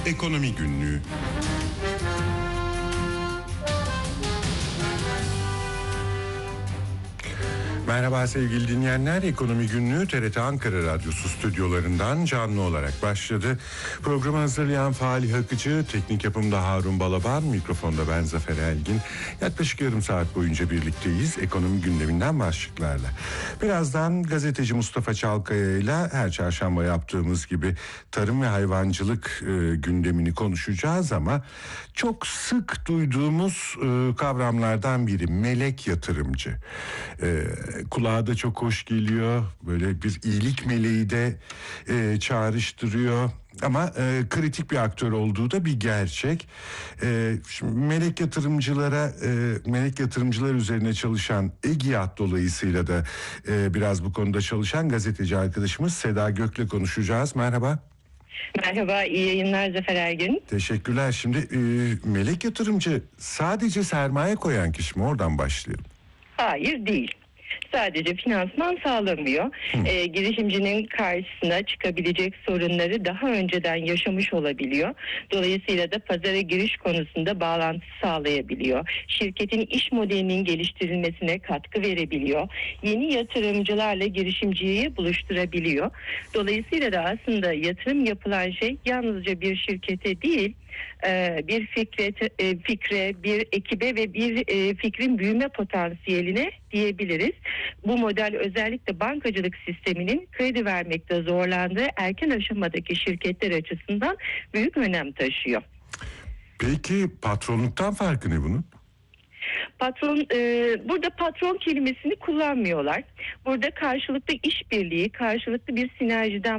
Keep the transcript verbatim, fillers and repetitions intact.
Ekonomi Günlüğü. Merhaba sevgili dinleyenler, Ekonomi Günlüğü T R T Ankara Radyosu stüdyolarından canlı olarak başladı. Programı hazırlayan Falih Akıcı, teknik yapımda Harun Balaban, mikrofonda ben Zafer Elgin. Yaklaşık yarım saat boyunca birlikteyiz ekonomi gündeminden başlıklarla. Birazdan gazeteci Mustafa Çalkaya ile her çarşamba yaptığımız gibi tarım ve hayvancılık e, gündemini konuşacağız ama çok sık duyduğumuz e, kavramlardan biri melek yatırımcı. E, Kulağa da çok hoş geliyor. Böyle bir iyilik meleği de e, çağrıştırıyor. Ama e, kritik bir aktör olduğu da bir gerçek. E, şimdi melek yatırımcılara, e, melek yatırımcılar üzerine çalışan EGİAD dolayısıyla da e, biraz bu konuda çalışan gazeteci arkadaşımız Seda Gök'le konuşacağız. Merhaba. Merhaba, iyi yayınlar Zafer Ergin. Teşekkürler. Şimdi e, melek yatırımcı sadece sermaye koyan kişi mi? Oradan başlayalım. Hayır, değil. Sadece finansman sağlamıyor. E, girişimcinin karşısına çıkabilecek sorunları daha önceden yaşamış olabiliyor. Dolayısıyla da pazara giriş konusunda bağlantı sağlayabiliyor. Şirketin iş modelinin geliştirilmesine katkı verebiliyor. Yeni yatırımcılarla girişimciyi buluşturabiliyor. Dolayısıyla da aslında yatırım yapılan şey yalnızca bir şirkete değil, bir fikre, fikre, bir ekibe ve bir fikrin büyüme potansiyeline diyebiliriz. Bu model özellikle bankacılık sisteminin kredi vermekte zorlandığı erken aşamadaki şirketler açısından büyük önem taşıyor. Peki patronluktan farkı ne bunun? Patron, e, burada patron kelimesini kullanmıyorlar. Burada karşılıklı işbirliği, karşılıklı bir sinerjiden